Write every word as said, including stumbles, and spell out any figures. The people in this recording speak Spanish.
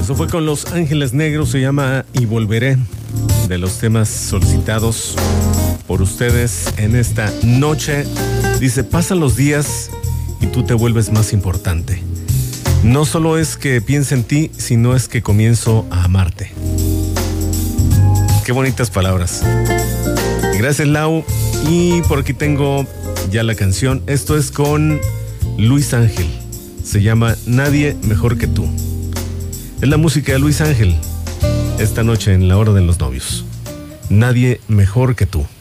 Eso fue con Los Ángeles Negros, se llama Y Volveré, de los temas solicitados por ustedes en esta noche. Dice, pasan los días y tú te vuelves más importante. No solo es que piense en ti, sino es que comienzo a amarte. Qué bonitas palabras. Gracias, Lau. Y por aquí tengo ya la canción. Esto es con Luis Ángel. Se llama Nadie Mejor que Tú. Es la música de Luis Ángel esta noche en La Hora de los Novios. Nadie mejor que tú.